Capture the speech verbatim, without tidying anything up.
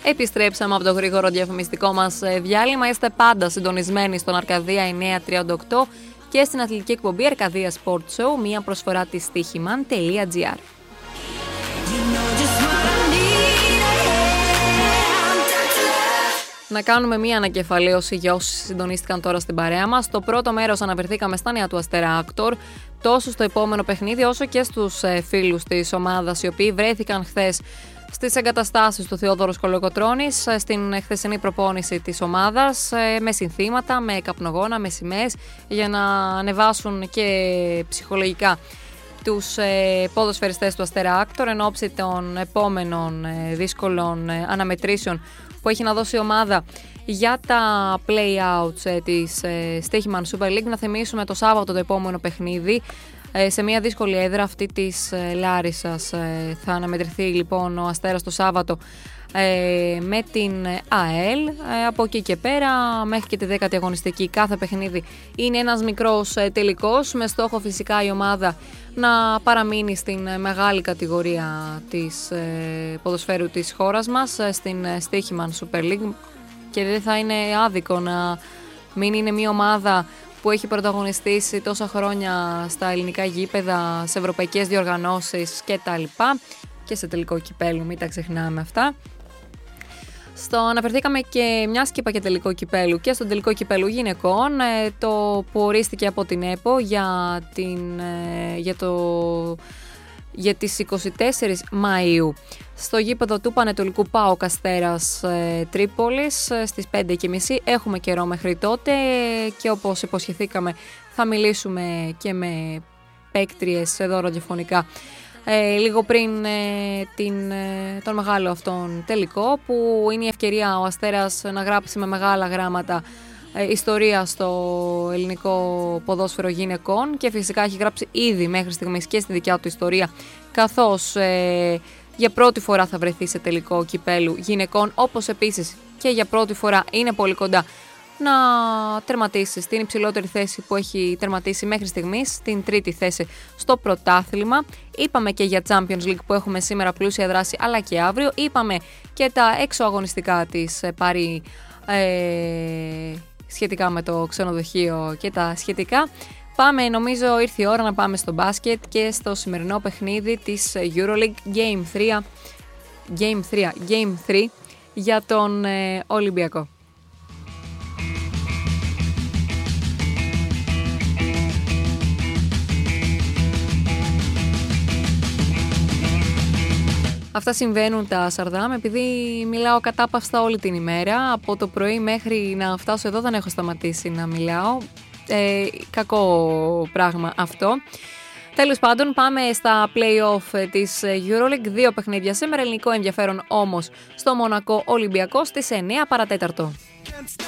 Επιστρέψαμε από το γρήγορο διαφημιστικό μας διάλειμμα. Είστε πάντα συντονισμένοι στον Αρκαδία εννιακόσια τριάντα οκτώ και στην αθλητική εκπομπή Αρκαδία Sport Show, μια προσφορά της στοίχημαν τελεία τζι άρ. Να κάνουμε μία ανακεφαλαίωση για όσοι συντονίστηκαν τώρα στην παρέα μας. Στο πρώτο μέρος αναφερθήκαμε στα νέα του Αστέρα Άκτορ, τόσο στο επόμενο παιχνίδι όσο και στους φίλους της ομάδας, οι οποίοι βρέθηκαν χθες στις εγκαταστάσεις του Θεόδωρου Κολοκοτρώνης, στην χθεσινή προπόνηση της ομάδας, με συνθήματα, με καπνογόνα, με σημαίες, για να ανεβάσουν και ψυχολογικά τους ε, ποδοσφαιριστές του Αστέρα Άκτορ εν ώψη των επόμενων ε, δύσκολων ε, αναμετρήσεων που έχει να δώσει η ομάδα για τα play-outs ε, της ε, Στοίχημαν Super League. Να θυμίσουμε το Σάββατο το επόμενο παιχνίδι ε, σε μια δύσκολη έδρα αυτή της ε, Λάρισσας. Ε, θα αναμετρηθεί λοιπόν ο Αστέρας το Σάββατο ε, με την ΑΕΛ. Ε, από εκεί και πέρα μέχρι και τη δέκατη αγωνιστική κάθε παιχνίδι είναι ένας μικρός ε, τελικός, με στόχο φυσικά η ομάδα να παραμείνει στην μεγάλη κατηγορία της ε, ποδοσφαίρου της χώρας μας, ε, στην Στοίχημαν Super League, και δεν θα είναι άδικο να μην είναι μια ομάδα που έχει πρωταγωνιστήσει τόσα χρόνια στα ελληνικά γήπεδα, σε ευρωπαϊκές διοργανώσεις κτλ. Και σε τελικό κυπέλλου, μην τα ξεχνάμε αυτά. Στο αναφερθήκαμε και μια σκήπα και τελικό κυπέλλου και στον τελικό κυπέλλου γυναικών, το που ορίστηκε από την ΕΠΟ για, την, για, το, για τις είκοσι τέσσερις Μαΐου στο γήπεδο του Πανετολικού ΠΑΟΚ Αστέρας Τρίπολης στις πέντε και μισή. Έχουμε καιρό μέχρι τότε και όπως υποσχεθήκαμε θα μιλήσουμε και με παίκτριες εδώ ραδιοφωνικά Ε, λίγο πριν ε, την, ε, τον μεγάλο αυτόν τελικό, που είναι η ευκαιρία ο Αστέρας να γράψει με μεγάλα γράμματα ε, ιστορία στο ελληνικό ποδόσφαιρο γυναικών, και φυσικά έχει γράψει ήδη μέχρι στιγμής και στη δικιά του ιστορία, καθώς ε, για πρώτη φορά θα βρεθεί σε τελικό κυπέλλου γυναικών, όπως επίσης και για πρώτη φορά είναι πολύ κοντά να τερματίσει στην υψηλότερη θέση που έχει τερματίσει μέχρι στιγμής, στην τρίτη θέση στο πρωτάθλημα. Είπαμε και για Champions League που έχουμε σήμερα πλούσια δράση, αλλά και αύριο. Είπαμε και τα έξω αγωνιστικά της Παρί ε, σχετικά με το ξενοδοχείο και τα σχετικά. Πάμε, νομίζω ήρθε η ώρα να πάμε στο μπάσκετ και στο σημερινό παιχνίδι της EuroLeague Game τρία, Game τρία, Game τρία για τον ε, Ολυμπιακό. Αυτά συμβαίνουν τα Σαρδάμ, επειδή μιλάω κατάπαυστα όλη την ημέρα. Από το πρωί μέχρι να φτάσω εδώ δεν έχω σταματήσει να μιλάω. Ε, κακό πράγμα αυτό. Τέλος πάντων, πάμε στα play-off της EuroLeague. Δύο παιχνίδια σήμερα, ελληνικό ενδιαφέρον όμως στο Μονακό Ολυμπιακό στις εννιά παρατέταρτο.